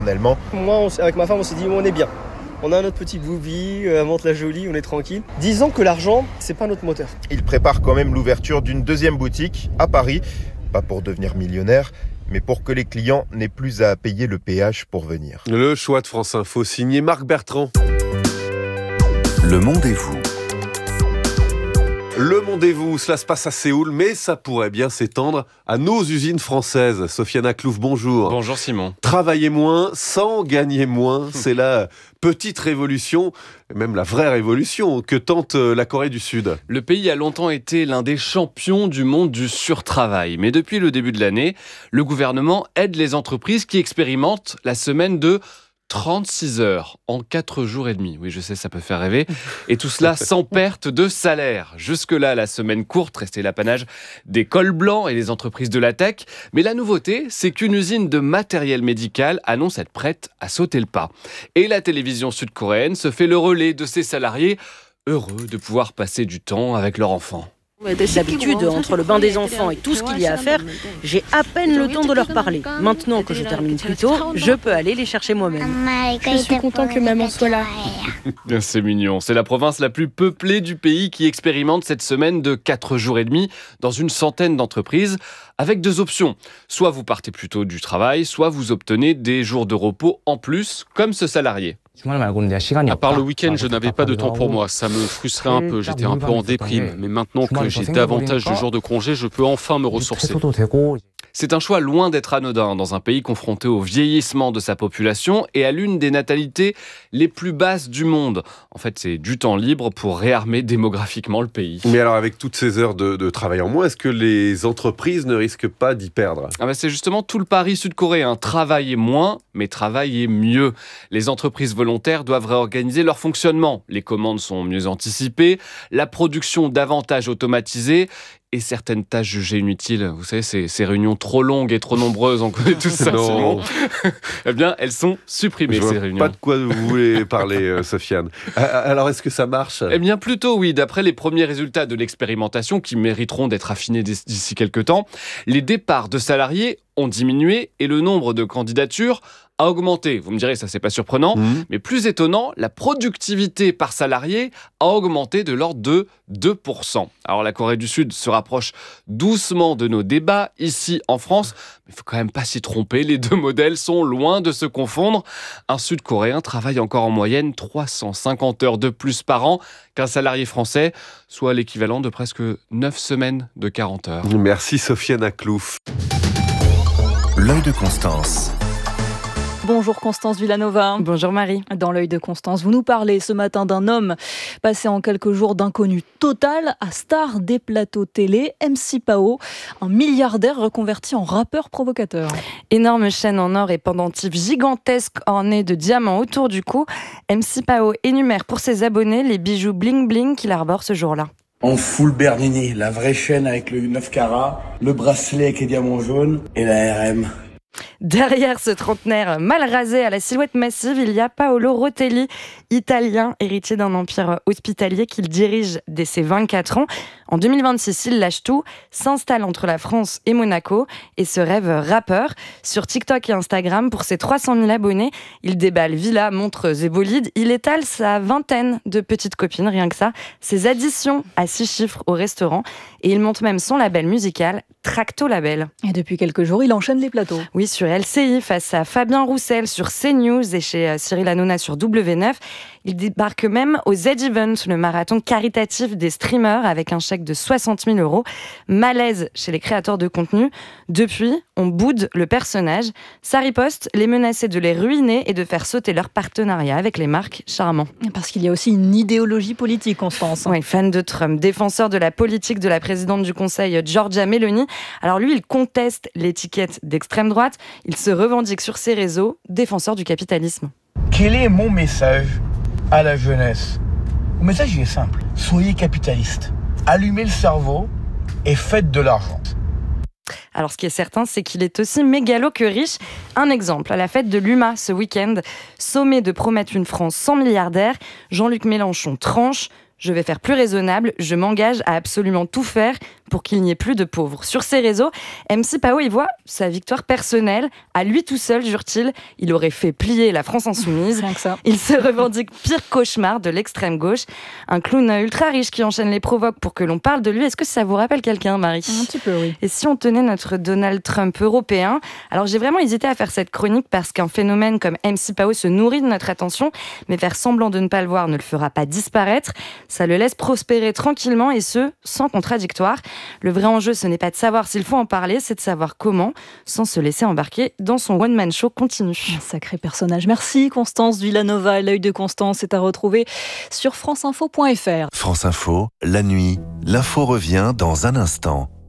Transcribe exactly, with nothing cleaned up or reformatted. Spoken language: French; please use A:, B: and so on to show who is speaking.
A: Moi, on, avec ma femme, on s'est dit on est bien. On a notre petit boubi, à Mantes-la-Jolie, on est tranquille. Disons que l'argent, c'est pas notre moteur.
B: Il prépare quand même l'ouverture d'une deuxième boutique à Paris, pas pour devenir millionnaire, mais pour que les clients n'aient plus à payer le péage pour venir.
C: Le choix de France Info, signé Marc Bertrand.
D: Le Monde et vous.
C: Le Monde et vous, cela se passe à Séoul, mais ça pourrait bien s'étendre à nos usines françaises. Sofiane Aklouf, bonjour.
E: Bonjour Simon.
C: Travailler moins sans gagner moins, c'est la petite révolution, même la vraie révolution que tente la Corée du Sud.
E: Le pays a longtemps été l'un des champions du monde du surtravail. Mais depuis le début de l'année, le gouvernement aide les entreprises qui expérimentent la semaine de trente-six heures en quatre jours et demi. Oui, je sais, ça peut faire rêver. Et tout cela sans perte de salaire. Jusque-là, la semaine courte restait l'apanage des cols blancs et les entreprises de la tech. Mais la nouveauté, c'est qu'une usine de matériel médical annonce être prête à sauter le pas. Et la télévision sud-coréenne se fait le relais de ses salariés, heureux de pouvoir passer du temps avec leurs enfants.
F: D'habitude, entre le bain des enfants et tout ce qu'il y a à faire, j'ai à peine le temps de leur parler. Maintenant que je termine plus tôt, je peux aller les chercher moi-même.
G: Je suis content que maman soit là.
E: C'est mignon. C'est la province la plus peuplée du pays qui expérimente cette semaine de quatre jours et demi dans une centaine d'entreprises avec deux options. Soit vous partez plus tôt du travail, soit vous obtenez des jours de repos en plus, comme ce salarié.
H: À part le week-end, je n'avais pas de temps pour moi. Ça me frustrait un peu, j'étais un peu en déprime. Mais maintenant que j'ai davantage de jours de congé, je peux enfin me ressourcer.
E: C'est un choix loin d'être anodin dans un pays confronté au vieillissement de sa population et à l'une des natalités les plus basses du monde. En fait, c'est du temps libre pour réarmer démographiquement le pays.
C: Mais alors, avec toutes ces heures de, de travail en moins, est-ce que les entreprises ne risquent pas d'y perdre ?
E: Ah ben c'est justement tout le pari sud-coréen. Travailler moins, mais travailler mieux. Les entreprises volontaires doivent réorganiser leur fonctionnement. Les commandes sont mieux anticipées, la production davantage automatisée, et certaines tâches jugées inutiles. Vous savez, ces, ces réunions trop longues et trop nombreuses, on connaît tout ça.
C: Non.
E: Eh bien, elles sont supprimées,
C: Je
E: ces
C: vois
E: réunions.
C: Pas de quoi vous voulez parler, euh, Sofiane. Alors, est-ce que ça marche ?
E: Eh bien, plutôt oui. D'après les premiers résultats de l'expérimentation, qui mériteront d'être affinés d'ici quelques temps, les départs de salariés ont diminué et le nombre de candidatures a augmenté. Vous me direz, ça c'est pas surprenant, mmh. mais plus étonnant, la productivité par salarié a augmenté de l'ordre de deux pour cent. Alors la Corée du Sud se rapproche doucement de nos débats ici en France, mais il faut quand même pas s'y tromper, les deux modèles sont loin de se confondre. Un Sud-Coréen travaille encore en moyenne trois cent cinquante heures de plus par an qu'un salarié français, soit l'équivalent de presque neuf semaines de quarante heures.
C: Merci Sofiane Aklouf.
D: L'œil de Constance.
I: Bonjour Constance Villanova.
F: Bonjour Marie.
I: Dans l'œil de Constance, vous nous parlez ce matin d'un homme passé en quelques jours d'inconnu total à star des plateaux télé, M C Pao, un milliardaire reconverti en rappeur provocateur.
F: Énorme chaîne en or et pendentif gigantesque ornée de diamants autour du cou, M C Pao énumère pour ses abonnés les bijoux bling bling qu'il arbore ce jour-là.
J: En full Bernini, la vraie chaîne avec le neuf carats, le bracelet avec les diamants jaunes et la R M.
F: Derrière ce trentenaire mal rasé à la silhouette massive, il y a Paolo Rotelli, italien, héritier d'un empire hospitalier qu'il dirige dès ses vingt-quatre ans. En deux mille vingt-six, il lâche tout, s'installe entre la France et Monaco et se rêve rappeur. Sur TikTok et Instagram, pour ses trois cent mille abonnés, il déballe villas, montres et bolides. Il étale sa vingtaine de petites copines, rien que ça, ses additions à six chiffres au restaurant. Et il monte même son label musical, Tracto Label.
I: Et depuis quelques jours, il enchaîne les plateaux.
F: Oui, sur L C I, face à Fabien Roussel sur CNews et chez Cyril Hanouna sur W neuf. Il débarque même au Z-Event, le marathon caritatif des streamers, avec un chèque de soixante mille euros. Malaise chez les créateurs de contenu. Depuis, on boude le personnage. Ça riposte, les menacer de les ruiner et de faire sauter leur partenariat avec les marques. Charmant.
I: Parce qu'il y a aussi une idéologie politique, Constance.
F: Oui, fan de Trump, défenseur de la politique de la présidente du Conseil, Giorgia Meloni. Alors lui, il conteste l'étiquette d'extrême droite. Il se revendique sur ses réseaux, défenseur du capitalisme.
J: Quel est mon message à la jeunesse? Mon message il est simple. Soyez capitaliste. Allumez le cerveau et faites de l'argent.
F: Alors, ce qui est certain, c'est qu'il est aussi mégalo que riche. Un exemple, à la fête de l'U M A ce week-end, sommé de promettre une France sans milliardaires, Jean-Luc Mélenchon tranche. Je vais faire plus raisonnable, je m'engage à absolument tout faire pour qu'il n'y ait plus de pauvres. Sur ses réseaux, M C Pao y voit sa victoire personnelle. À lui tout seul, jure-t-il, il aurait fait plier la France insoumise.
I: Rien que ça.
F: Il se revendique pire cauchemar de l'extrême gauche. Un clown ultra riche qui enchaîne les provoques pour que l'on parle de lui. Est-ce que ça vous rappelle quelqu'un, Marie ?
I: Un petit peu, oui.
F: Et si on tenait notre Donald Trump européen ? Alors j'ai vraiment hésité à faire cette chronique parce qu'un phénomène comme M C Pao se nourrit de notre attention, mais faire semblant de ne pas le voir ne le fera pas disparaître. Ça le laisse prospérer tranquillement et ce, sans contradictoire. Le vrai enjeu, ce n'est pas de savoir s'il faut en parler, c'est de savoir comment, sans se laisser embarquer dans son one-man show continu.
I: Un sacré personnage. Merci Constance Villanova. L'œil de Constance est à retrouver sur franceinfo point f r.
D: France Info, la nuit, l'info revient dans un instant.